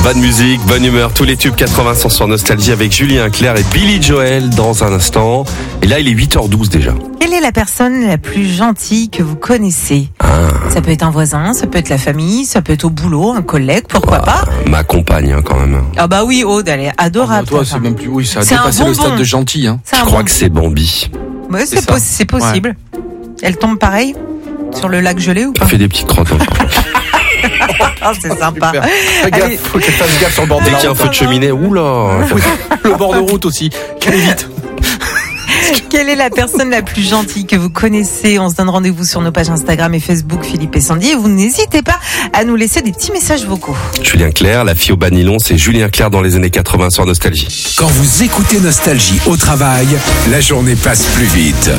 Bonne musique, bonne humeur, tous les tubes 80 sont sur Nostalgie avec Julien Clerc et Billy Joel dans un instant. Et là, il est 8h12 déjà. Quelle est la personne la plus gentille que vous connaissez ? Ça peut être un voisin, ça peut être la famille, ça peut être au boulot, un collègue, pourquoi pas ? Ma compagne, quand même. Ah bah oui, Aude, elle est adorable. Toi, c'est même plus. Oui, ça a C'est un dépassé le bonbon. stade de gentil. Hein. C'est Je un crois bon- que c'est Bambi. Ouais, c'est ça. c'est possible. Elle tombe pareil sur le lac gelé ou Elle pas ? fait des petites crottes. Ah, c'est sympa. Super. Fais Allez. gaffe, faut qu'elle fasse gaffe sur le bord de Dès la qu'il y a un route. feu de cheminée, oula. Oui, le bord de route aussi. Qu'elle évite. Quelle est la personne la plus gentille que vous connaissez ? On se donne rendez-vous sur nos pages Instagram et Facebook Philippe et Sandy. Et vous n'hésitez pas à nous laisser des petits messages vocaux. Julien Clerc, la fille au banilon, c'est Julien Clerc dans les années 80 sur Nostalgie. Quand vous écoutez Nostalgie au travail, la journée passe plus vite.